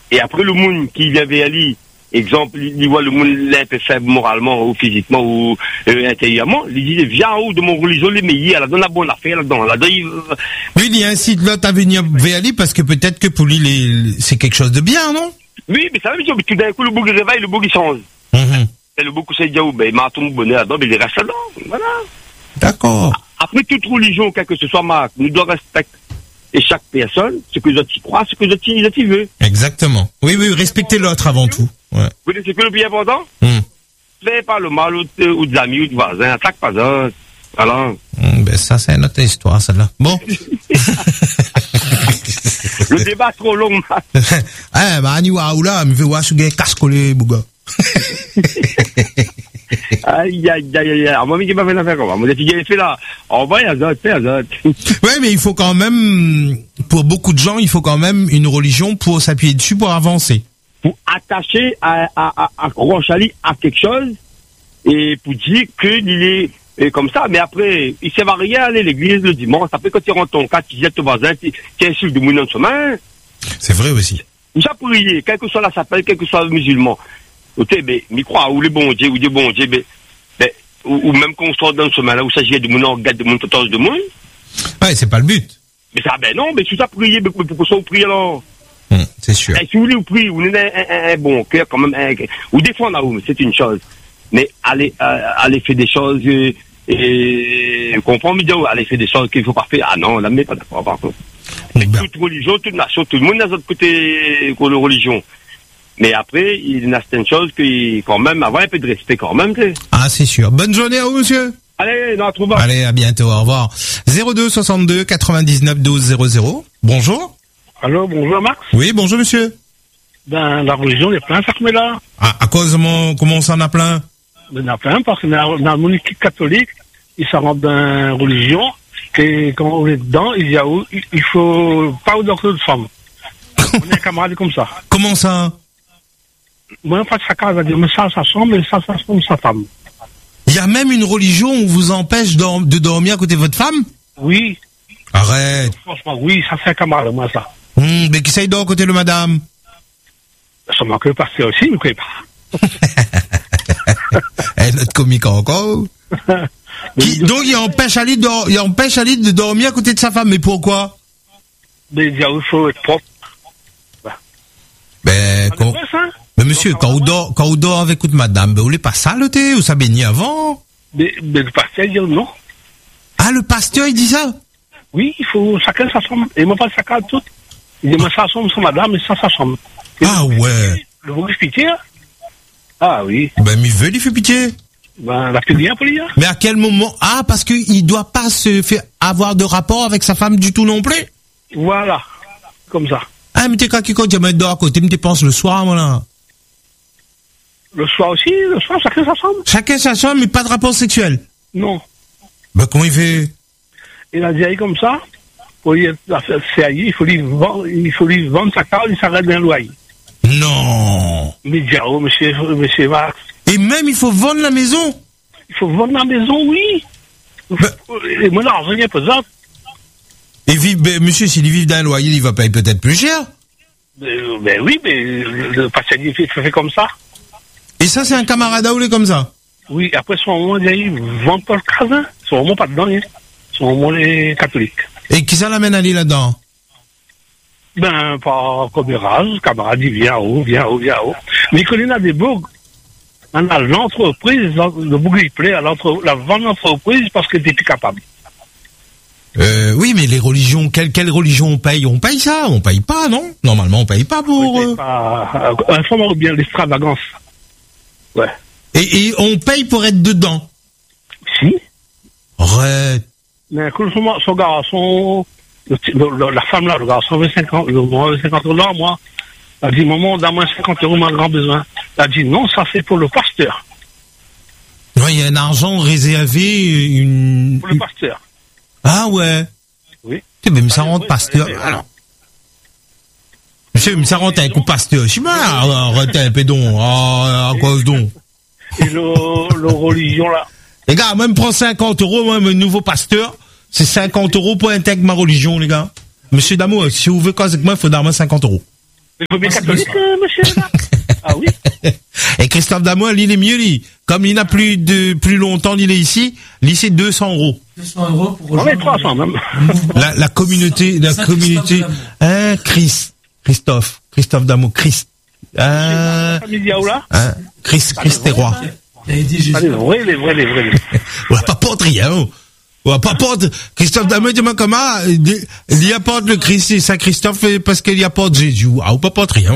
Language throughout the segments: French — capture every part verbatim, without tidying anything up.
Et après, le monde qui vient vers lui, exemple, il voit le monde un peu faible moralement ou physiquement ou euh, intérieurement, il dit, viens en haut de mon religion, les meilleurs, là, donne la bonne affaire, là-dedans, là-dedans. Il... Oui, il incite l'autre à venir vers lui parce que peut-être que pour lui, les... c'est quelque chose de bien, non? Oui, mais ça veut dire que tout d'un coup, le bouc il réveille, le bouc il change. Mm-hmm. Et le bouc il dit, ben, il m'a tout mon bonheur là-dedans, mais il reste là-dedans. Voilà. D'accord. Après, toute religion, quelle que ce soit, Marc, nous devons respecter et chaque personne, ce que l'autre y croit, ce que l'autre y veut. Exactement. Oui, oui, respecter l'autre avant tout. Ouais. Vous savez, c'est que le plus important? Mm. Fais pas le mal aux, aux amis ou aux voisins, attaque pas ça. Voilà. Mm, ben, ça, c'est notre histoire, celle-là. Bon. Le débat trop long, Marc. Eh, bah, Annie Waoula, me fait voir ce gars casse-collé, bouga. Aïe, aïe, aïe, aïe, aïe. Moi, mais qui m'a fait l'affaire comme ça. Moi, j'ai fait là. On va y avoir, fais azot. Ouais, mais il faut quand même, pour beaucoup de gens, il faut quand même une religion pour s'appuyer dessus pour avancer. Pour attacher à, à, à, à Rochali à quelque chose et pour dire qu'il est, est comme ça. Mais après, il ne va rien aller à l'église le dimanche. Après, quand tu rentres ton cas, tu dis à ton voisin, tu insultes de mon nom de chemin. C'est vrai aussi. Vous avez prié, quel que soit la chapelle, quel que soit le musulman. Ok, mais, mais crois, ou les bons dieux, ou des bons dieux, mais, mais, ou, ou même qu'on sort dans ce chemin-là, où il s'agit de mon organe, de mon total de monde. Ouais, c'est pas le but. Mais ça, ben non, mais si ça prier, mais pourquoi ça vous priez alors? Hum, c'est sûr. Et si vous voulez vous prier, vous avez un, un, un bon cœur, quand même, un, ou défendre à vous, c'est une chose. Mais allez, euh, allez faire des choses, euh, et, vous comprenez, bien, allez faire des choses qu'il faut pas faire. Ah non, là, mais pas d'accord, par contre. Ben. Toute religion, toute nation, tout le monde a de côté, pour la religion. Mais après, il y a certaines choses qui, quand même, avoir un peu de respect quand même, tu sais. Ah, c'est sûr. Bonne journée à vous, monsieur. Allez, non, trouve. Allez, à bientôt, au revoir. zéro deux soixante-deux quatre-vingt-dix-neuf douze zéro zéro. Bonjour. Allô, bonjour, Max. Oui, bonjour, monsieur. Ben, la religion, il y a plein, ça remet là. Ah, à cause de mon, comment ça en a plein? Il y en a plein, parce que dans la monarchie catholique, ils s'en rendent dans la religion, et quand on est dedans, il y a où, il faut pas autre de femme. On est camarades comme ça. Comment ça? Moi, pas de sa case, mais ça, ça semble, mais ça, ça semble sa femme. Il y a même une religion où vous empêche de, de dormir à côté de votre femme? Oui. Arrête. Franchement, oui, ça c'est un camarade, moi, ça. Hum, mais qui ça y dort à côté de madame? Ça manque le pasteur aussi, mais ne connais pas. Eh, notre comique encore. Qui, donc, il empêche Ali de, il empêche Ali de dormir à côté de sa femme, mais pourquoi? Mais il faut être propre. Ben, quand... hein? Mais monsieur, quand vous dort, quand vous dort avec votre madame, ben, vous voulez pas saleter, ou ça baignait avant? Mais, mais le pasteur, il dit non. Ah, le pasteur, il dit ça? Oui, il faut chacun sa femme. Et moi, pas sa carte toute. Il dit, moi, ça semble sur madame, et ça, ça semble. Ah, ouais. Le vous expliquer? Ah, oui. Ben, mais il veut, il fait pitié. Ben, la plus bien pour lui, hein. Mais à quel moment? Ah, parce qu'il doit pas se faire avoir de rapport avec sa femme du tout non plus? Voilà. Comme ça. Ah, mais t'es quand qui compte, j'aimerais dehors à côté, mais t'es penses le soir, voilà. Le soir aussi, le soir, chacun sa chambre. Chacun sa chambre, mais pas de rapport sexuel. Non. Ben, comment il fait? Il a dit comme ça, pour lui faire sérieux, il faut lui vendre, il faut lui vendre sa carte, il s'arrête d'un loyer. Non. Mais diao, monsieur, monsieur Max. Et même, il faut vendre la maison? Il faut vendre la maison, oui. Ben, et moi, l'argent, il y a pas ça. Et vive, ben, monsieur, s'il vit d'un loyer, il va payer peut-être plus cher? Ben, ben oui, mais le patient, il fait, fait comme ça. Et ça, c'est un camarade à ouler comme ça? Oui, après, son moment, ils vendent pas le casin. Son moment, pas dedans, hein. Son moment, les catholiques. Et qui ça l'amène à aller là-dedans? Ben, par commérage, camarade, il vient haut, vient haut, vient haut. Mais quand il a des bourgs, on a l'entreprise, le bourg, il plaît à l'entreprise, la vente d'entreprise parce que t'es plus capable. Euh, oui, mais les religions, quelle, quelle religion on paye? On paye ça? On paye pas, non? Normalement, on paye pas pour... On paye pas, euh, informe bien l'extravagance. Ouais. Et, et on paye pour être dedans? Si. Arrête. Mais quand son, son garçon, le, le, la femme là, le garçon avait cinquante, le, cinquante dollars, moi, elle a dit, maman, donne-moi cinquante euros, ma grand besoin. Elle a dit, non, ça c'est pour le pasteur. Ouais, il y a un argent réservé, une... Pour le pasteur. Ah ouais. Oui. Tu sais, mais ça rentre pasteur. Alors. Monsieur, mais ça rentre avec un pasteur. Je sais pas, arrête un pédon. Ah, à cause donc. Et le, le religion là. Les gars, même prends cinquante euros, moi, mon nouveau pasteur, c'est cinquante euros pour intégrer ma religion, les gars. Monsieur Damour, si vous voulez cause avec moi, il faut d'armer cinquante euros. Il faut bien catholique, euh, monsieur, là. Ah oui. Et Christophe Damois, lui, il est mieux, lui. Comme il n'a plus de, plus longtemps, il est ici, lui, c'est deux cents euros. deux cents euros pour On est rejoindre. trois cents, même. La, la communauté, la Saint communauté, Christophe hein, Chris, Christophe, Christophe Damois, Christ, euh, La famille Diaoula. hein, Chris, Christ est roi. Il a dit Jésus. Ah, les vrais, les vrais, les vrais. les vrais. On va pas porter rien, oh. On va pas porter, Christophe Damois, dis-moi comment, il il y apporte le Christ et Saint-Christophe parce qu'il y apporte Jésus. Ah, on peut pas porter rien.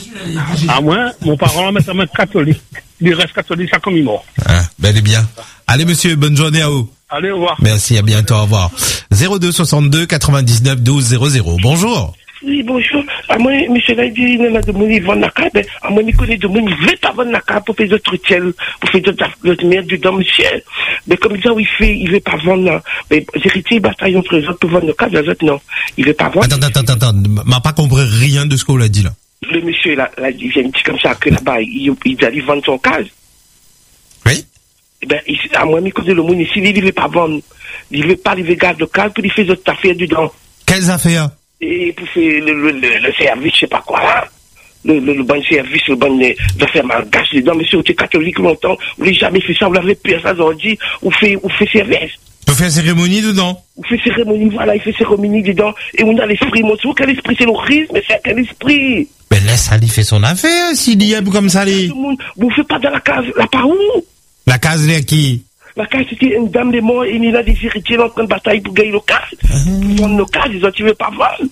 À moi, mon parent, mais ça être catholique. Il reste catholique, ça comme il mort. Ah, bel et bien. Allez, monsieur, bonne journée à vous. Allez, au revoir. Merci, à bientôt, au revoir. zéro deux soixante-deux quatre-vingt-dix-neuf douze zéro zéro. Bonjour. Oui, bonjour. À moi, monsieur l'a dit, il y a de monde, il vend la carte. À moi, il connaît de monde, il veut pas vendre la carte pour faire d'autres tiels, pour faire d'autres merdes dedans, monsieur. Mais comme ça, il fait, il veut pas vendre, là. Mais, héritier, bataille entre les autres pour vendre la carte, les autres, non. Il veut pas vendre. Attends, attends, attends, attends. M'a pas compris rien de ce qu'on l'a dit, là. Le monsieur, là, là, il vient dire comme ça, que là-bas, il, il allait vendre son case. Oui? Eh ben, il, à moi, il connaît le monde ici, il veut pas vendre. Il veut pas, il veut garder le case pour il faire d'autres affaires dedans. Quelles affaires? Et pour faire le, le, le, le service, je sais pas quoi, là. Le, le, le bon service, le bon de faire malgache dedans. Monsieur, vous êtes catholique longtemps, vous n'avez jamais fait ça, vous l'avez pire, ça, on dit, vous fait, vous fait service. Tu fais cérémonie dedans? Vous fait cérémonie, voilà, il fait cérémonie dedans. Et on a l'esprit, mon Dieu, quel esprit, c'est l'horizon, mais c'est quel esprit? Ben, laisse Ali faire son affaire, s'il y a comme ça, les... Tout le monde, vous faites pas dans la case, là, par où? La case, là, qui? La case, c'était une dame de mort, et il a des héritiers en train de bataille pour gagner le case. Pour vendre nos cases, ils ont, tu veux pas vendre.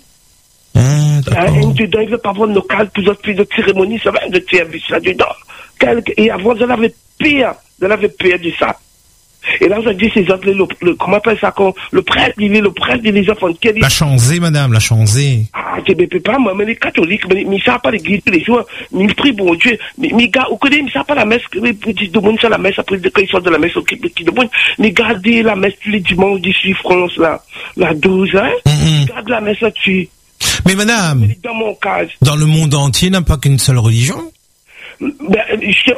Ah, d'accord. Un dedans, il veut pas vendre nos cases pour d'autres de cérémonie, ça va, de service là dedans. Quelque, et avant, j'en avais pire, j'en avais pire de ça. Et là, j'ai dit, ces autres, le, le, comment on appelle ça, quand, le prêtre, il est le prêtre, il est les enfants de quel, La chanzée, madame, la chanzée. ah, je ne peux pas, moi, mais les catholiques, mais, mais ça pas l'église tous les jours, mais ils prient, bon Dieu, mais, mais gars, vous connaissez, mais ça pas la messe, les petits de monde, ça la messe, après, quand ils sortent de la messe, au petit de monde, mais gardez la messe tous les dimanches d'ici, France, là, la douze, hein, Mm-hmm. garde la messe là-dessus. Mais madame, Dans mon cas, dans le monde entier, n'a pas qu'une seule religion? ben, je,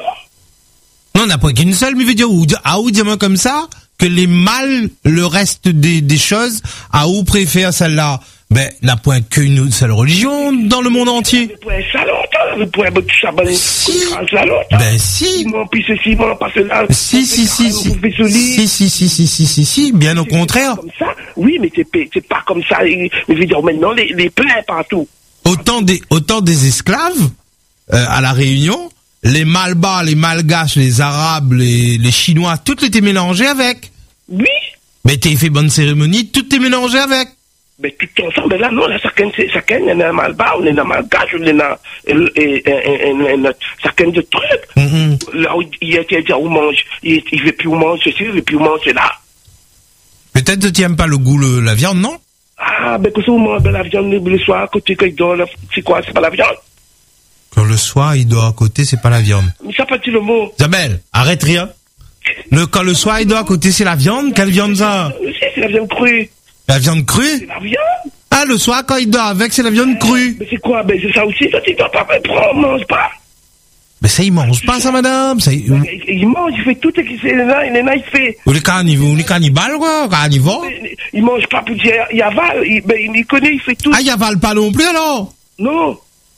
Non, n'a pas qu'une seule, mais veut dire, ou, à où, dis-moi comme ça, que les mâles, le reste des, des choses, à où préfère celle-là? Ben, n'a point qu'une seule religion dans le monde entier. vous pouvez ça longtemps, vous pouvez tout ça, ben, Si. ça longtemps. Ben, si. Ils m'ont pris ceci, ils m'ont pas cela. Si, si, si, si. Vous faites joli. Si, si, si, si, si, si, si, bien au contraire. Comme ça, oui, mais c'est, pas- c'est pas comme ça. Mais je veux dire, maintenant, les, les pleins partout. Autant des, autant des esclaves, euh, à la Réunion, les Malbas, les Malgaches, les Arabes, les, les Chinois, tout était mélangé avec. Oui, Mais t'es fait bonne cérémonie, tout est mélangé avec. mais tout ensemble, mais là, non, là, chacun, c'est, chacun, il y en a un malbas, on est dans malgache, on est dans, et, et, et, et, et, chacun de trucs. Mhm. Là où il était dit, où mange, il, il veut plus où mange ceci, il veut plus où mange cela. Peut-être que tu n'aimes pas le goût, le, la viande, non? Ah, ben, que ça, où mange, ben, la viande, le soir, côté, quand il dort, là, c'est quoi, c'est pas la viande. Quand le soir, il dort à côté, c'est pas la viande. Mais ça, pas dit le mot. Isabelle, arrête rien. Le, quand le soir, il dort à côté, c'est la viande? Quelle viande ça? Je sais, c'est la viande crue. La viande C'est crue? la viande. Ah, le soir, quand il dort avec, c'est la viande crue. Mais c'est quoi? Ben, c'est ça aussi, ça, tu dois pas prendre, mange pas. Mais ça, il mange pas, ça, madame. Ça, il, Il, il mange, il fait tout ce qu'il fait, il est là, il est là, il fait. ou les carnivores, ou les cannibales, quoi, carnivores. Il, il mange pas pour dire, il avale, il, ben, il connaît, il fait tout. Ah, il avale pas non plus, alors? Non.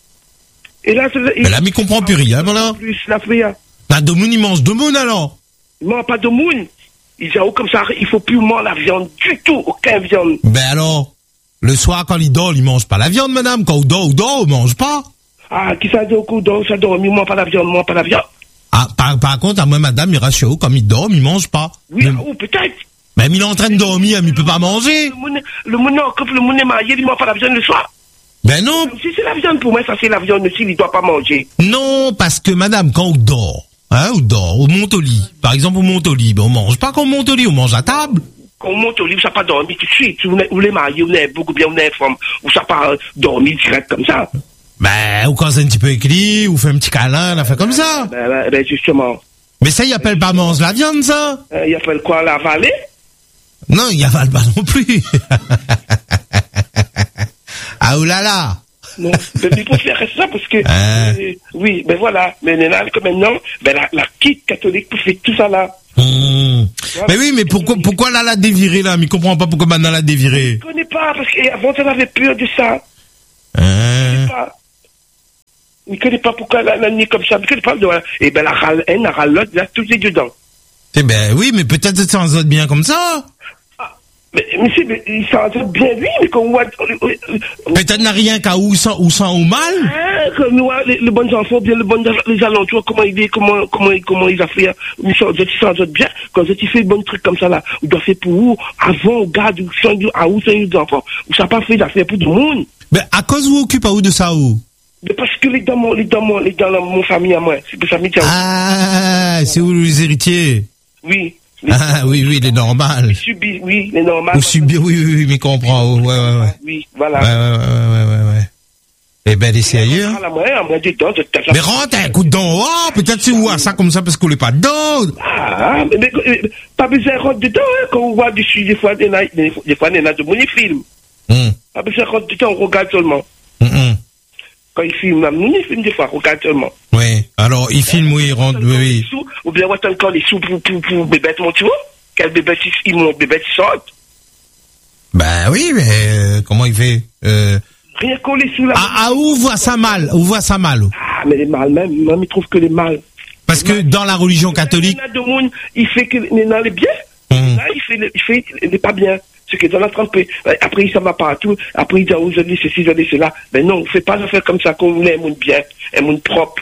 Et là, c'est, Mais là, il comprend plus rien, voilà. plus, la fait, La Domoun, il mange deux mounes, alors. il mange pas de moune. Il dit, oh, comme ça, il faut plus manger la viande du tout, aucun viande. Ben alors, le soir, quand il dort, il mange pas la viande, madame. Quand il dort, il dort, il mange pas. Ah, qui ça dit au coup, donc, ça dort, il mange pas la viande, il mange pas la viande. Ah, par, par contre, à moi, madame, il reste chez vous, comme il dort, il mange pas. Oui, Mais- ah, oh, peut-être. Même il est en train de dormir, mais il peut pas manger. Le moune, le moune, comme le moune est marié, il mange pas la viande le soir. Ben non, Si c'est la viande, pour moi, ça c'est la viande aussi, il doit pas manger. non, parce que madame, quand on dort, hein, on dort, on monte au lit. Par exemple, on monte au lit, ben on mange pas quand on monte au lit, on mange à table. Quand on monte au lit, ça pas dormir tout de suite. Vous êtes- vous les mariés, vous êtes beaucoup bien, vous êtes femme, ou ça pas euh, dormir direct comme ça. Ben, ou quand c'est un petit peu écrit, ou fait un petit câlin, on a fait comme ça. Ben, ben, ben, justement, Mais ça, il appelle pas mange la viande, ça. euh, il appelle quoi, la vallée? Non, il avale pas non plus. Ah, oulala. Non, mais il faut faire ça parce que, Hein. euh, oui, ben voilà, mais maintenant, comme maintenant, ben la, la quitte catholique pour faire tout ça là. Mmh. Mais oui, mais pourquoi, pourquoi là la dévirer là? Mais il comprend pas pourquoi maintenant la dévirer. Je connais pas, parce qu'avant, on avait peur de ça. Hein. Pas. Il connaît pas pourquoi la, la nuit comme ça. Il connaît pas de, et ben, la râle, un, la râle, là, tout est dedans. Eh ben, oui, mais peut-être ça en zone bien comme ça. Mais, monsieur, mais, il s'en sort bien, lui, mais qu'on voit, euh, euh, Peut-être n'a rien qu'à où sans, où sans ou mal. hein, que nous, les, les bons enfants, bien, les bons, les alentours, comment il est, comment, comment, comment ils ont fait, ils s'en sortent bien. Quand tu fais des bons trucs comme ça, là, on doit faire pour où, avant, on garde, ou sans, à où, sans les enfants. Ou ça pas fait d'affaires pour tout le monde. Ben, à cause vous occupe à où de ça où? Mais parce que les dans mon, les dans mon, les dans la- mon famille à moi, c'est pour ça, mais tiens, Ah, c'est où les héritiers? oui. Les, Ah, oui, oui, les normales. subis, oui, les normales. Ou subir, oui, oui, oui, mais comprends, ouais, ouais, ouais. Oui, Ouais, voilà. ouais, ouais, ouais, ouais, ouais. Eh ben, laissez ailleurs. À la moyenne, à moi, dedans, de ta Mais rentre un coup dedans, oh, peut-être c'est où, à ça comme ça, parce qu'on n'est pas dedans. Ah, mais, mais, mais, pas besoin de rentrer dedans, hein, quand on voit dessus, des fois, des, des, des fois, des, des de mon film. Hum, Pas besoin de rentrer dedans, on regarde seulement. hum, hum. Quand il filme, même nous, il filme des fois, on regarde seulement. Oui, alors, il filme, oui, il rentre, oui, oui. Les sous, ou bien, on attend encore les sous pour, pour, pour bébé, mon tu vois? Quel bébé, il monte, bébé, il sort. Ben oui, mais euh, comment il fait euh... Rien qu'on les sous là. Ah, ah, où voit ça mal? Où voit ça mal? Ah, mais les mâles, même, même, ils trouvent que les mâles. Parce que dans la religion catholique... Il y a de monde, il fait que les nains, les bien. Hum. Là, il fait, le- il fait, il n'est pas bien. Ce qui est dans la trempée. Après, il s'en va partout. Après, il dit, oh, je dis ceci, je dis cela. Mais non, on ne fait pas l'affaire comme ça, qu'on voulait un monde bien, un monde propre.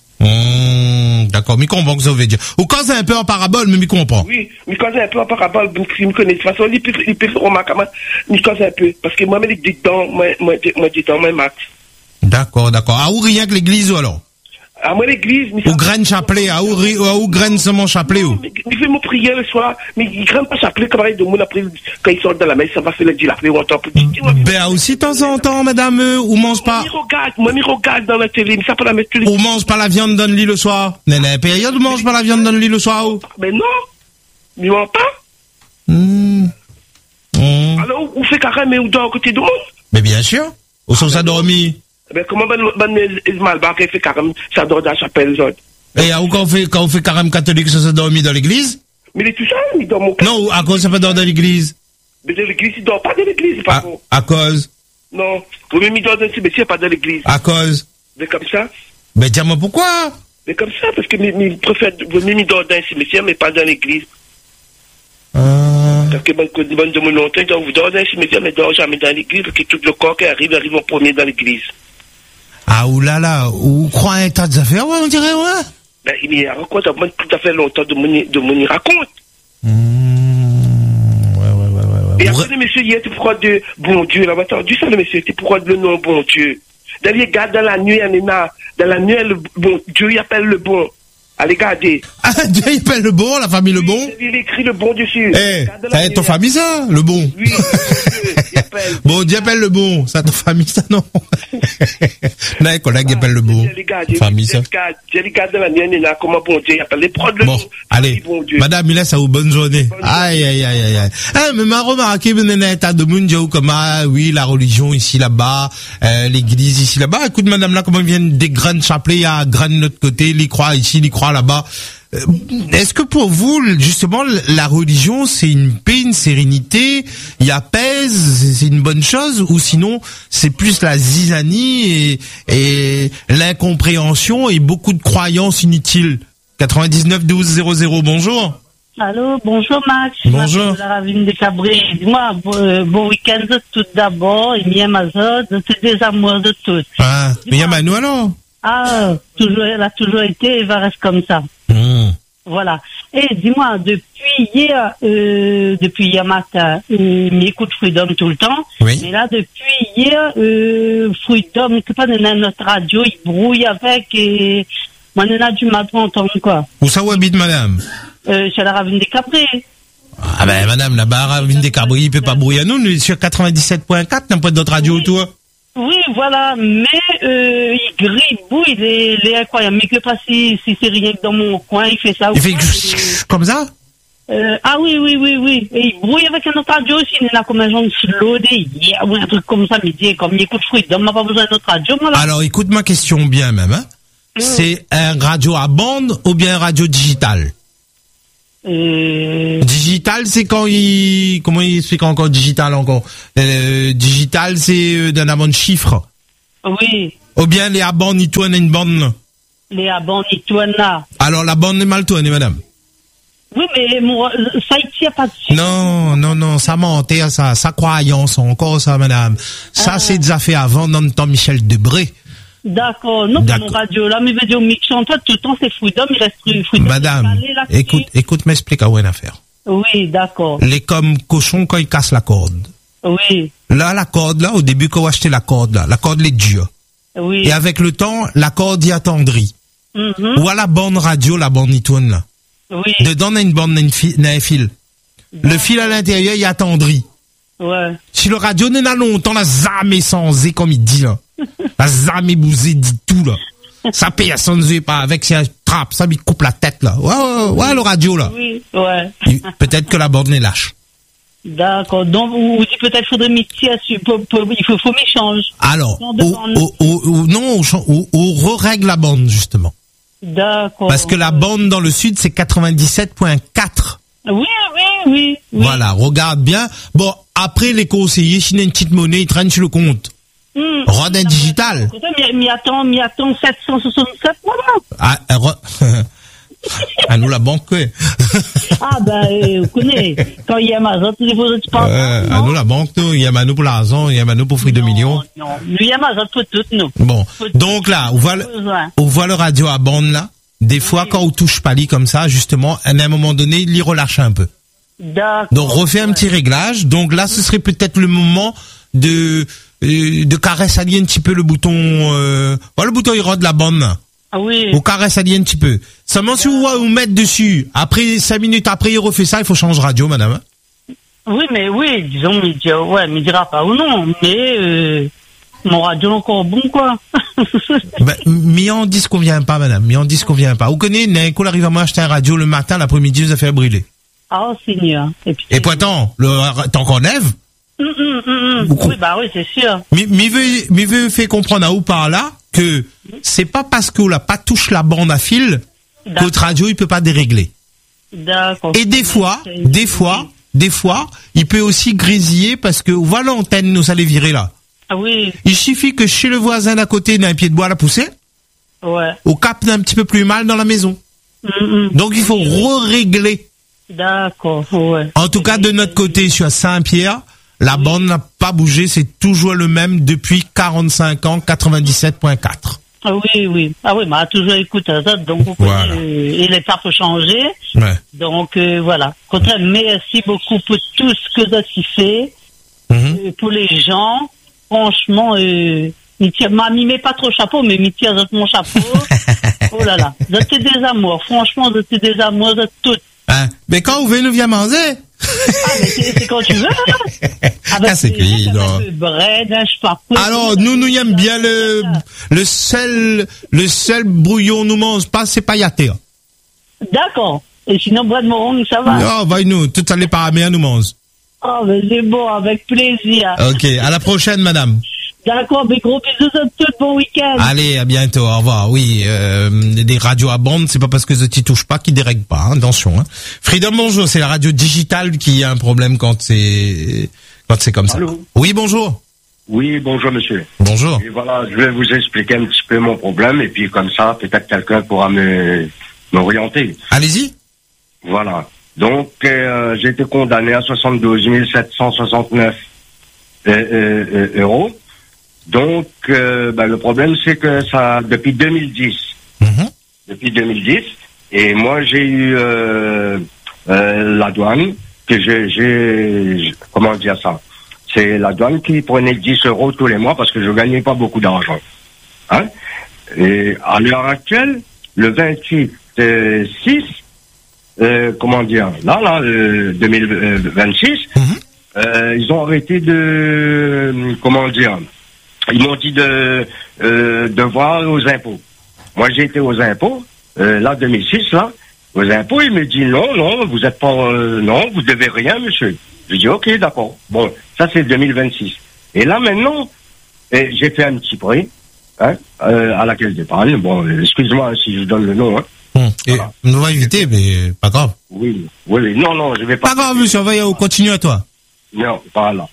Hum, d'accord, mais comprends que ça veut dire. Ou quand c'est un peu en parabole, mais m'y comprend. Oui, mais quand c'est un peu en parabole, il me connaît. De toute façon, il peut, il peut faire remarquer, mais quand c'est un peu. Parce que moi-même, il dit dedans, moi, moi, moi, dedans, moi, mat. D'accord, d'accord. Ah, ou rien que l'église ou alors? À moi, l'église, mais Ou graine chapelet, ah, ou, ri- ou graine seulement chapelet ou? Mais il fait mon prière le soir, mais il ne craint pas s'appeler comme de monde après, quand il sort de la messe, ça va faire le dire après, ou entend pour dire. Ben aussi de temps en temps, madame, euh, ou mange pas, Moi, il regarde, moi, il regarde dans la télé, mais ça peut la mettre tous les. ou mange pas la viande dans le lit le soir. Néné, période où mange pas la viande dans le lit le soir ou? Mais non, il ment pas. Hum. Hum. Alors, on fait carrément, mais on dort à côté du monde. Mais bien sûr. Ou sont ça dormi. Mais comment ben, ben, Ismaël Barker fait carrément, ça dort dans la chapelle, les autres. Et ah, ou quand on fait, quand on fait carême catholique, ça s'est dormi dans l'église? Mais il est tout seul, il dort mon cœur. Non, à cause ça peut dormir dans l'église. Mais de l'église, il dort pas de l'église, par À, contre. à cause. Non. Vous même il dort dans le cimetière, pas de l'église. À cause. Mais comme ça. Ben dis-moi pourquoi? Mais comme ça, parce que il préfère, vous même il dort dans le cimetière, mais pas dans l'église. Ah. Parce que, ben, quand il de mon longtemps, il dort dans le cimetière, mais il dort jamais dans l'église, parce que tout le corps qui arrive, arrive en premier dans l'église. Ah, oulala, ou croit un tas d'affaires, ouais, on dirait, ouais. Ben, il y a quoi, ça prend tout à fait longtemps de mon, de mon y raconte. Mmh, ouais, ouais, ouais, ouais, ouais. Et après, le monsieur, il était pourquoi de bon Dieu, là, entendu ça, le monsieur, était pourquoi de le nom bon Dieu. D'aller garder dans la nuit, il y en a, dans la nuit, le bon Dieu, il appelle le bon. Allez, gardez. Ah, Dieu, il appelle le bon, la famille le bon. Il écrit le bon dessus. Eh, Garde dans ça la est nuit, ton famille, ça, le bon. Oui, Dieu, il appelle. Bon, Dieu appelle le bon, ça, ton famille, ça, non. Non, un collègue qui appelle le bon. Famille, ça. J'ai regardé dans la nuit, il y en a, comment bon Dieu, il appelle les prods le Bon, bon. allez, Bon Dieu. madame, il laisse à vous bonne journée. Bonne Aïe, aïe, aïe, aïe, aïe. Eh, mais m'a remarqué, ben, un tas de monde, j'ai comme, ah, oui, la religion ici, là-bas, euh, l'église ici, là-bas. Écoute, madame, là, comment viennent des grandes chapelets, il y a graines de l'autre côté, les croix ici, les croix là-bas. Euh, Est-ce que pour vous, justement, la religion, c'est une paix, une sérénité, il apaise, c'est une bonne chose, ou sinon, c'est plus la zizanie et, et l'incompréhension et beaucoup de croyances inutiles? quatre-vingt-dix-neuf douze zéro zéro, bonjour. Allô, bonjour Max. Bonjour. Je la Ravine des Cabrés. Dis-moi, bon, euh, bon week-end de tout d'abord, et bien Mazod, c'est des amours de toutes. Ah, mais y a Manu alors? Ah, toujours, elle a toujours été et va rester comme ça. Mmh. Voilà. Et dis-moi, depuis hier, euh, depuis hier matin, euh, m'écoute Freedom tout le temps. Oui. Mais là, depuis hier, euh, Freedom, c'est pas dans notre radio, il brouille avec et moi, on a du mal pour entendre quoi. Où ça où habite madame? Euh, chez la Ravine des Cabrés. Ah ben madame, la barre à Ville des Cabris, il peut pas brouiller à nous, nous est sur quatre-vingt-dix-sept point quatre, n'a pas d'autre radio toi. Oui, voilà, mais euh, il grille, bouille, il est, il est incroyable. Mais que pas si, si c'est rien que dans mon coin, il fait ça. Il fait ou pas, comme ça? euh, ah oui, oui, oui, oui. Et il brouille avec un autre radio aussi, il est là comme un genre de slowdé, yeah, ou un truc comme ça, mais il dit, comme il écoute fruit, donc on n'a pas besoin d'autre radio, moi, là. Alors écoute ma question bien même, hein. Mm. C'est un radio à bande ou bien un radio digital? Euh, Digital, c'est quand il, comment il explique encore digital encore? Euh, digital, c'est euh, d'un amont de chiffres. oui. Ou bien les abonnes, ils tournent une bande. Les abonnes, ils tournent là. Alors, la bande est mal tournée, madame. Oui, mais moi, ça, il tient pas dessus. Non, non, non, ça mentait, ça, ça croyance encore, ça, madame. Ça, Ah. c'est déjà fait avant dans le temps Michel Debré. D'accord. Non, D'accord. mon radio, là, mes vidéos mix, en fait, tout le temps, c'est Freedom, il reste Freedom. Madame, Allez, là-dessus. écoute, écoute, m'explique à où une affaire. Oui, d'accord. Les comme cochons quand ils cassent la corde. Oui, Là, la corde, là, au début, quand on achetait la corde, là, la corde, les dure. oui. Et avec le temps, la corde y attendrit. Mhm. Ou à la bande radio, la bande y tourne, là. Oui. Dedans, on a une bande, on a une fi- on a un fil. Le fil à l'intérieur, il attendrit. Ouais. Si le radio n'est pas longtemps, la zame est sans comme il dit, là. La zame est bousée, dit tout, là. Ça paye à son yeux, pas avec, c'est un trappe, ça lui coupe la tête, là. Ouais, ouais, ouais, le radio, là. Oui, ouais. Il- Peut-être que la bande est lâche. D'accord. Donc, vous vous dites peut-être faudrait métier à su- pour- pour- il faut, faut m'échange. Alors, Dans deux au, bandes. au, au, au- non, on, chan- au- on re-règle la bande, justement. D'accord. Parce que la bande dans le sud, c'est quatre-vingt-dix-sept virgule quatre. Oui, oui, oui. oui. Voilà, regarde bien. Bon, après, les conseillers, s'il y a une petite monnaie, ils traînent sur le compte. Hum. Rod un digital. Mais, mais attends, mais attends, sept cent soixante-sept, voilà. Ah, euh, re- à nous la banque, ouais. Ah, ben, euh, vous connaissez. Quand il y a Mazot, il faut que tu parles. Euh, à nous la banque, nous, il y a Manu pour l'argent, il y a Manu pour fruits de millions. Non, nous, il y a Mazot pour toutes, nous. Bon, donc là, on voit le, Besoin. on voit le radio à bande, là. Des fois, quand on touche pas lit comme ça, justement, à un moment donné, il y relâche un peu. D'accord. Donc refais un petit réglage. Donc là, ce serait peut-être le moment de euh, de caresse allier un petit peu le bouton. Euh, voilà, le bouton il rôde la bande. Ah oui. Ou caresse allier un petit peu. Seulement si vous voyez vous mettre dessus. Après cinq minutes après il refait ça, il faut changer radio, madame. Oui, mais oui, disons, il dit, ouais, mais il dira pas ou non, mais euh, mon radio est encore bon, quoi. Ben, mais on dit ce qu'on vient pas, madame. Mais on dit ce qu'on vient pas. Vous connaissez, d'un coup, arrive à m'acheter un radio le matin, l'après-midi, vous a fait brûler. Ah, Seigneur. Et puis. Et pointant, le tant qu'on lève. Hum, hum, hum, hum. Beaucoup. Oui, bah oui, c'est sûr. Mais mais veut mais veut faire comprendre à où par là que c'est pas parce qu'on l'a pas touche la bande à fil que votre radio il peut pas dérégler. D'accord. Et des fois, des fois, des fois, il peut aussi grésiller parce que voilà l'antenne nous allait virer là. Ah oui, Il suffit que chez le voisin d'à côté il y a un pied de bois à la pousser, ouais. au capte un petit peu plus mal dans la maison. Hum, hum. Donc il faut re-régler. D'accord, ouais. En tout cas de notre côté sur Saint-Pierre, la bande n'a pas bougé, c'est toujours le même depuis quarante-cinq ans, quatre-vingt-dix-sept virgule quatre. Ah oui, oui. Ah oui, mais a toujours écouté ça, donc vous Voilà. connaissez, euh, et les tapes ont changé. Ouais. Donc euh, voilà. Contraire, merci beaucoup pour tout ce que vous avez fait, Mhm. euh, pour les gens. Franchement, euh, Mithia- m'a mimé pas trop chapeau, mais Mithia, vous êtes mon chapeau. Oh là là. Vous êtes des amours. Franchement, vous êtes des amours, vous êtes toutes. Hein? Mais quand vous venez nous vient manger, Ah, mais c'est c'est quand tu veux, hein. Ah, c'est cuit, non. un peu bread, un je sais pas quoi. alors nous nous aimons bien le le seul le seul brouillon nous mange pas, c'est pas yaté. D'accord. Et sinon, bread moron, ça va. Non, va nous, tout ça les paramètres nous mange. Ah, mais c'est bon, avec plaisir. Ok, à la prochaine, madame. D'accord, mais gros bisous à tous, bon week-end. Allez, à bientôt, au revoir. Oui, euh, des radios à bande, c'est pas parce que ça touche pas qu'ils dérèglent pas, hein, attention. Hein. Freedom, bonjour, c'est la radio digitale qui a un problème quand c'est quand c'est comme ça. Allô. Oui, bonjour. Oui, bonjour monsieur. Bonjour. Et voilà, je vais vous expliquer un petit peu mon problème et puis comme ça, peut-être quelqu'un pourra me m'orienter. Allez-y. Voilà. Donc, euh, j'ai été condamné à soixante-douze mille sept cent soixante-neuf euh, euh, euh, euros. Donc, euh, ben, le problème, c'est que ça, depuis deux mille dix, Mhm. depuis deux mille dix, et moi, j'ai eu euh, euh, la douane, que j'ai, j'ai, comment dire ça, c'est la douane qui prenait dix euros tous les mois parce que je gagnais pas beaucoup d'argent. Hein? Et à l'heure actuelle, le vingt-huit six, euh, comment dire, là, là, euh, deux mille vingt-six, Mhm. euh, ils ont arrêté de, comment dire, ils m'ont dit de, euh, de voir aux impôts. Moi, j'ai été aux impôts, euh, là, deux mille six, là, aux impôts, il me dit non, non, vous êtes pas, euh, non, vous devez rien, monsieur. Je dis ok, d'accord. Bon, ça c'est deux mille vingt-six. Et là maintenant, eh, j'ai fait un petit prêt, hein, euh, à la caisse d'épargne. Bon, euh, excuse-moi si je donne le nom, hein. Hum. Et Voilà. on va éviter, mais pas grave. Oui, oui, oui. Non, non, je vais pas. Pas grave, monsieur, on va y continuer à toi. Non, voilà.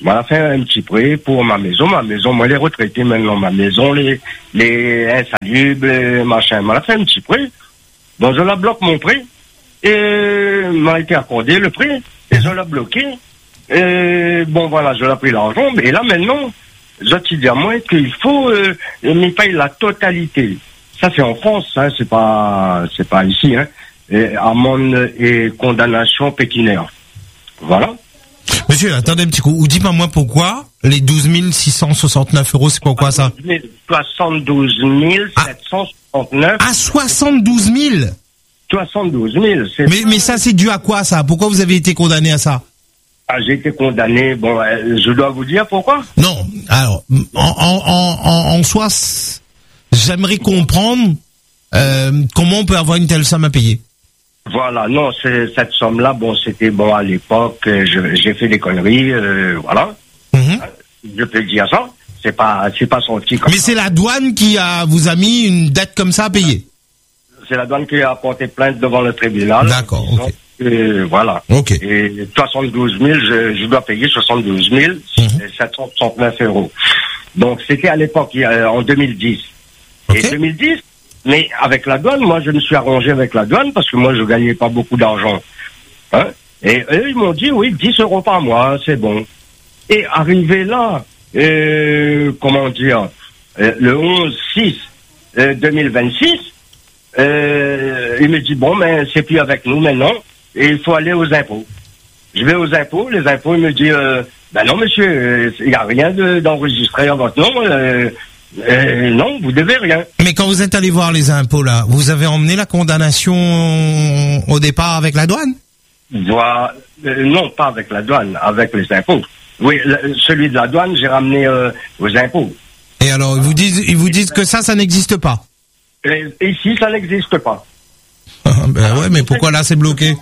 m'a fait un petit prêt pour ma maison. Ma maison, moi, les retraités maintenant, ma maison, les, les insalubres, les machins, m'a fait un petit prêt. Donc, je la bloque mon prêt. Et m'a été accordé le prêt. Et je l'ai bloqué. Et bon, voilà, je l'ai pris l'argent. Mais là, maintenant, je te dis à moi qu'il faut, euh, me paye la totalité. Ça, c'est en France, hein, c'est pas, c'est pas ici, hein. Et amende et condamnation pécuniaire. Voilà. Monsieur, attendez un petit coup. Ou dites-moi moi pourquoi les douze mille six cent soixante-neuf euros, c'est pourquoi ça? soixante-douze mille sept cent soixante-neuf. Ah, soixante-douze mille? soixante-douze mille, c'est Mais, mais ça, c'est dû à quoi, ça? Pourquoi vous avez été condamné à ça? Ah, j'ai été condamné, bon, euh, je dois vous dire pourquoi? Non, alors, en, en, en, en soi, c'est- j'aimerais comprendre, euh, comment on peut avoir une telle somme à payer. Voilà, non, c'est, cette somme-là, bon, c'était, bon, à l'époque, euh, je- j'ai fait des conneries, euh, voilà. Mhm. Je peux dire ça. C'est pas, c'est pas sorti comme Mais ça. c'est la douane qui a, vous a mis une dette comme ça à payer. C'est la douane qui a porté plainte devant le tribunal. D'accord, Disons ok. que, voilà. Ok. Et soixante-douze mille, je, je dois payer soixante-douze mille sept cent soixante-neuf euros. Donc, c'était à l'époque, il y a- en deux mille dix. Ok. Et deux mille dix, mais avec la douane, moi, je me suis arrangé avec la douane parce que moi, je gagnais pas beaucoup d'argent. Hein? Et eux, ils m'ont dit, oui, dix euros par mois, c'est bon. Et arrivé là, euh, comment dire, euh, le onze six euh, deux mille vingt-six, euh, il me dit, bon, mais c'est plus avec nous maintenant, et il faut aller aux impôts. Je vais aux impôts, les impôts, ils me disent, euh, ben non, monsieur, euh, il n'y a rien de, d'enregistré à votre nom, euh, euh, non, vous devez rien. Mais quand vous êtes allé voir les impôts, là, vous avez emmené la condamnation au départ avec la douane? Voilà, euh, non, pas avec la douane, avec les impôts. Oui, le- celui de la douane, j'ai ramené euh, aux impôts. Et alors, ils vous disent, ils vous disent que ça, ça n'existe pas. Et, ici, ça n'existe pas. Ben ouais, mais pourquoi là, c'est bloqué?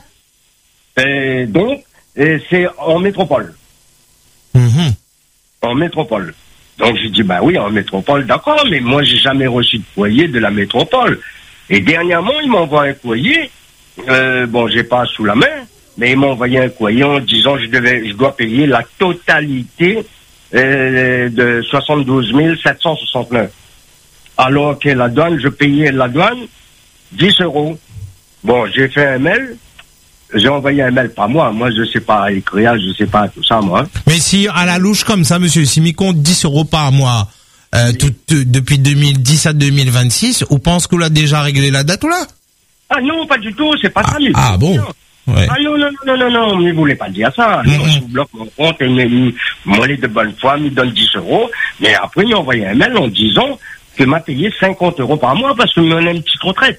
Et donc, et c'est en métropole. Mhm. En métropole. Donc, j'ai dit, bah oui, en métropole, d'accord, mais moi, j'ai jamais reçu de courrier de la métropole. Et dernièrement, ils m'ont envoyé un courrier. Euh, bon, j'ai pas sous la main, mais ils m'ont envoyé un courrier en disant que je devais, je dois payer la totalité euh, de soixante-douze mille sept cent soixante-neuf. Alors que la douane, je payais la douane dix euros. Bon, j'ai fait un mail. J'ai envoyé un mail, pas moi. Moi, je sais pas écrire, je sais pas tout ça, moi. Mais si, à la louche comme ça, monsieur, si m'y compte dix euros par mois, euh, tout, tout- depuis deux mille dix à deux mille vingt-six, on pense qu'on l'a déjà réglé la date ou là? Ah non, pas du tout, c'est pas ça. mais- Ah bon? Ouais. Ah non, non, non, non, non, mais vous voulez pas dire ça. Non, je vous bloque mon compte, et me- me- moi, les de bonne foi, me donne dix euros. Mais après, il m'a envoyé un mail en disant que m'a payé cinquante euros par mois parce que m'en a une petite retraite.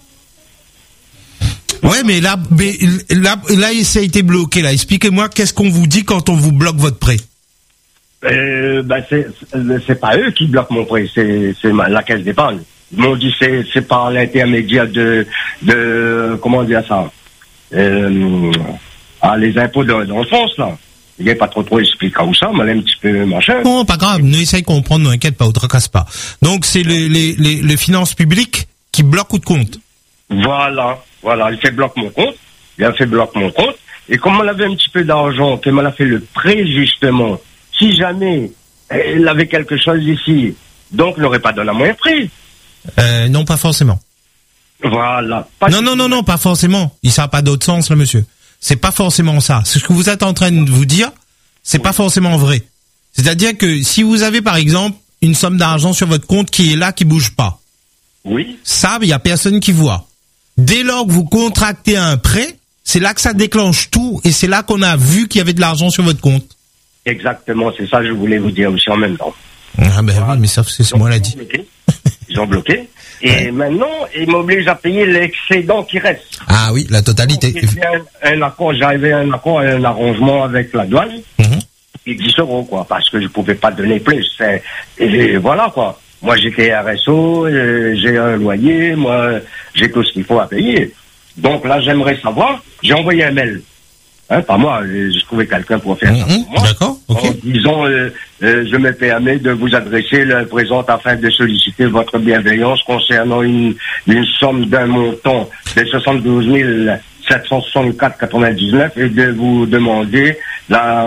Ouais, mais là, mais là, là, ça a été bloqué, là. Expliquez-moi, qu'est-ce qu'on vous dit quand on vous bloque votre prêt? Euh, ben, c'est, c'est- c'est pas eux qui bloquent mon prêt, c'est, c'est ma- la caisse d'épargne. Ils m'ont dit c'est, c'est par l'intermédiaire de, de, comment dire ça, euh, ah, les impôts de, de France, là. Il n'est pas trop trop expliqué où ça, mais un petit peu machin. Bon, pas grave, nous essayons de comprendre, ne inquiète pas, on tracasse pas. Donc, c'est les, les, les, les finances publiques qui bloquent ou de compte. Voilà, voilà, il fait bloc mon compte, il a fait bloc mon compte, et comme on avait un petit peu d'argent, qu'il m'a fait le prêt justement, si jamais il avait quelque chose ici, donc il n'aurait pas donné à moi un prêt. Euh, non, pas forcément. Voilà. Pas Non, du- non, non, non, pas forcément. Il ça n'a pas d'autre sens, là, monsieur. C'est pas forcément ça. Ce que vous êtes en train de vous dire, c'est pas forcément vrai. C'est-à-dire que si vous avez, par exemple, une somme d'argent sur votre compte qui est là, qui bouge pas, Oui, ça, il y a personne qui voit. Dès lors que vous contractez un prêt, c'est là que ça déclenche tout, et c'est là qu'on a vu qu'il y avait de l'argent sur votre compte. exactement, c'est ça que je voulais vous dire aussi en même temps. Ah ben oui, mais ça, c'est moi l'a dit. Ils ont bloqué. Ils ont bloqué. Et maintenant, ils m'obligent à payer l'excédent qui reste. Ah oui, la totalité. J'ai un, un accord, j'avais un accord, un arrangement avec la douane. Mhm. Et dix euros, quoi, parce que je pouvais pas donner plus. C'est- Et voilà, quoi. Moi, j'étais R S O, euh, j'ai un loyer, moi, j'ai tout ce qu'il faut à payer. Donc là, j'aimerais savoir, j'ai envoyé un mail. Hein, pas moi, j'ai j'ai trouvé quelqu'un pour faire ça Mhm. pour moi. D'accord, ok. En disant, euh, euh, je me permets de vous adresser le présent afin de solliciter votre bienveillance concernant une, une somme d'un montant de soixante-douze mille sept cent soixante-quatre virgule quatre-vingt-dix-neuf et de vous demander la,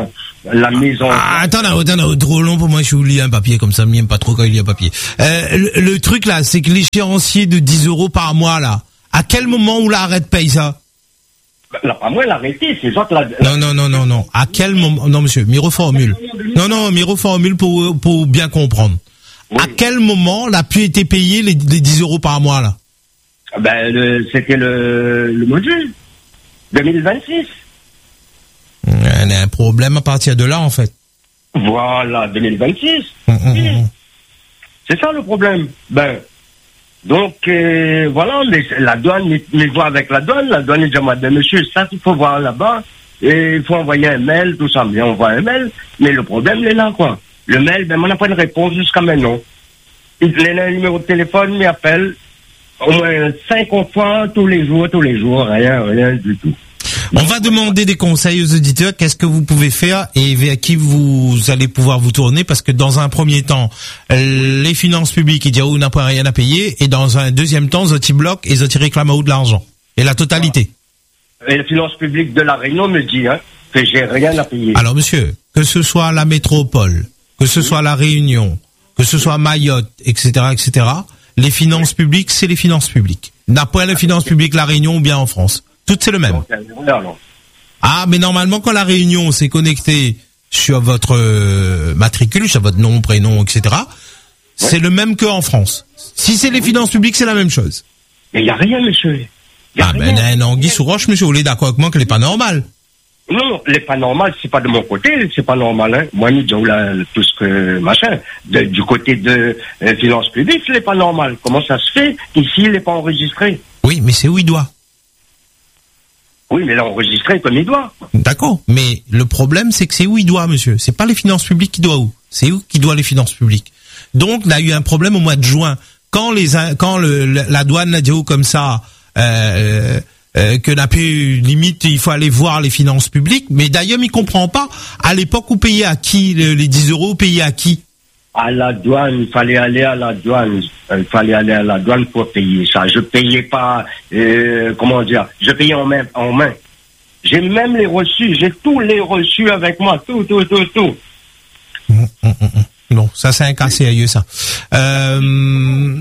la maison. Ah, attends, là, attends, là, trop long pour moi, je oublie un papier comme ça, m'aime pas trop quand il y a un papier. Euh, le, le truc là, c'est que l'échéancier de dix euros par mois là, à quel moment on l'arrête paye ça? Là, pas moi, l'arrêter, c'est ça que la... Non, non, non, non, non. À quel moment? Non, monsieur, m'y reformule. Non, non, m'y reformule pour pour bien comprendre. Oui. À quel moment n'a pu été payé les, les dix euros par mois là? Ben, le, c'était le, le module deux mille vingt-six. Il y a un problème à partir de là, en fait. Voilà, deux mille vingt-six. Mmh, mmh, mmh. C'est ça le problème. Ben, donc, euh, voilà, mais la douane, mais, mais voir avec la douane, la douane, il dit, ben, monsieur, ça, il faut voir là-bas, et il faut envoyer un mail, tout ça. Mais on envoie un mail, mais le problème, il est là, quoi. Le mail, ben, on n'a pas de réponse jusqu'à maintenant. Il a un numéro de téléphone, il m'appelle au moins cinquante fois, tous les jours, tous les jours, rien, rien du tout. On va demander des conseils aux auditeurs, qu'est-ce que vous pouvez faire et vers qui vous allez pouvoir vous tourner, parce que dans un premier temps, les finances publiques, ils disent, oh, n'a pas rien à payer, et dans un deuxième temps, ils bloquent et ils réclament où de l'argent. Et la totalité. Et la finance publique de la Réunion me dit, hein, que j'ai rien à payer. Alors, monsieur, que ce soit la métropole, que ce soit la Réunion, que ce soit Mayotte, et cetera, et cetera, les finances publiques, c'est les finances publiques. N'a pas les finances publiques la Réunion ou bien en France. Toutes c'est le même. Ah, mais normalement, quand la Réunion s'est connectée sur votre euh, matricule, sur votre nom, prénom, et cetera, ouais, c'est le même qu'en France. Si c'est les finances publiques, c'est la même chose. Mais il n'y a rien, monsieur. Ah, ben, un anguille sous roche, monsieur, vous êtes d'accord avec moi qu'elle n'est pas normale? Non, elle n'est pas normale, c'est pas de mon côté, c'est pas normal, hein. Moi, ni là, tout ce que, machin, de, du côté de euh, finances publiques, ce n'est pas normal. Comment ça se fait qu'ici, il n'est pas enregistré? Oui, mais c'est où il doit. Oui, mais là, enregistré comme il doit. D'accord, mais le problème, c'est que c'est où il doit, monsieur. C'est pas les finances publiques qui doit où. C'est où qui doit les finances publiques. Donc, il y a eu un problème au mois de juin. Quand les, quand le, la douane a dit comme ça, euh, euh, que n'a pu, limite, il faut aller voir les finances publiques. Mais d'ailleurs, il comprend pas. À l'époque, vous payez à qui les, les dix euros, vous payez à qui? À la douane, il fallait aller à la douane. Il fallait aller à la douane pour payer ça. Je payais pas, euh, comment dire, je payais en main, en main. J'ai même les reçus, j'ai tous les reçus avec moi, tout, tout, tout, tout. Mmh, mmh, mmh. Non, ça c'est un cas sérieux, ça. Euh...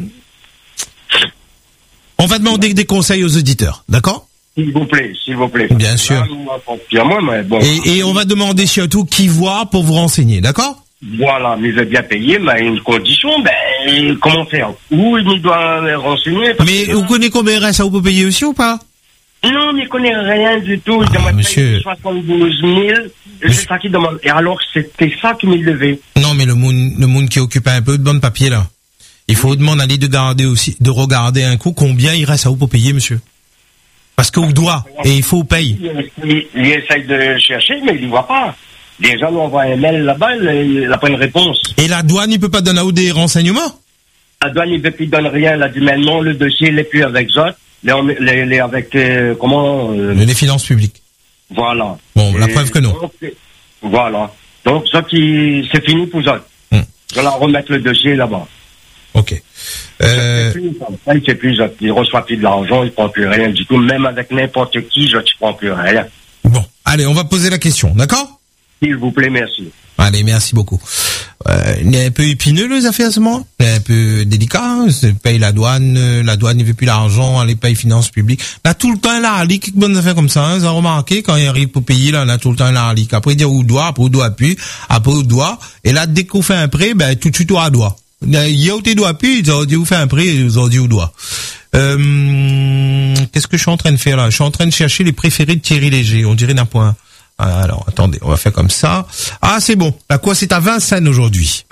On va demander des conseils aux auditeurs, d'accord? S'il vous plaît, s'il vous plaît. Bien sûr. Là, moi, mais bon. Et, et on va demander surtout qui voit pour vous renseigner, d'accord? Voilà, mais je vais bien payer, mais une condition, ben, comment faire? Où il doit me renseigner? Mais vous connaissez combien il reste à vous pour payer aussi ou pas? Non, mais il connaît rien du tout. Il Ah, demande monsieur. soixante-douze mille. C'est ça qu'il demande. Et alors, c'était ça qui m'est levé. Non, mais le monde, le monde qui occupe un peu de bon papier, là. Il faut demander à lui de garder aussi, de regarder un coup combien il reste à vous pour payer, monsieur. Parce qu'on doit, et il faut payer. Il, il, il essaye de chercher, mais il ne voit pas. Les gens lui envoient un mail là-bas, il n'a pas une réponse. Et la douane, il peut pas donner à vous des renseignements? La douane, il ne veut plus donner rien. Elle a dit, mais non, le dossier, il n'est plus avec Zot. Les, les, les avec, euh, comment, euh, Les finances publiques. Voilà. Bon, la Et preuve que non. Donc, voilà. Donc, Zot, il- c'est fini pour Zot. Hmm. Je vais leur remettre le dossier là-bas. Ok. Euh, Il ne fait plus Zot. Il ne reçoit plus de l'argent, il ne prend plus rien du tout. Même avec n'importe qui, Zot, il ne prend plus rien. bon. Allez, on va poser la question, d'accord? S'il vous plaît, merci. Allez, merci beaucoup. Euh, il est un peu épineux, les affaires, ce moment. Il est un peu délicat. Hein. C'est paye la douane, euh, la douane, il veut plus l'argent, elle paye finances publiques. Là, tout le temps, là, il y a quelques bonnes affaires comme ça, hein. Vous avez remarqué, quand il arrive pour payer, là, là, tout le temps, là, il après, il dit où doit, après, où doit plus, après, où doit. Et là, dès qu'on fait un prêt, ben, tout de suite, on doit. Il y a où tu dois plus, ils ont dit, vous fait un prêt, ils ont dit où doit. Euh, qu'est-ce que je suis en train de faire, là? Je suis en train de chercher les préférés de Thierry Léger. On dirait d'un point. Alors, attendez, on va faire comme ça. Ah, c'est bon. La quoi, c'est à Vincennes aujourd'hui.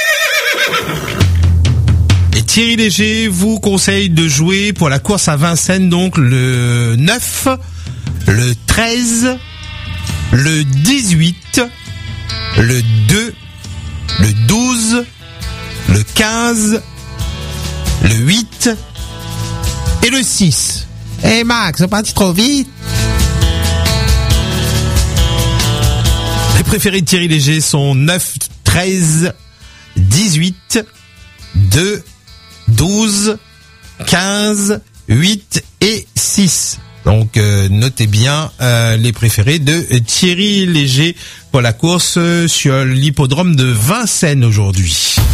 Et Thierry Léger vous conseille de jouer pour la course à Vincennes, donc le neuf, le treize, le dix-huit, le deux, le douze, le quinze, le huit et le six. Eh hey Max, c'est parti trop vite. Les préférés de Thierry Léger sont neuf, treize, dix-huit, deux, douze, quinze, huit et six. Donc euh, notez bien euh, les préférés de Thierry Léger pour la course sur l'hippodrome de Vincennes aujourd'hui.